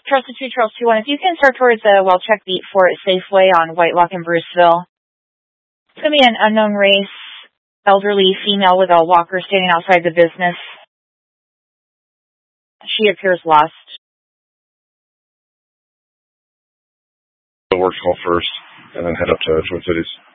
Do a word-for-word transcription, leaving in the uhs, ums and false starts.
Trusted two, Charles two one. If you can start towards a well-checked beat for it Safeway on Whitelock and Bruceville. It's going to be an unknown race, elderly female with a walker standing outside the business. She appears lost. The works call first, and then head up to Twin Cities.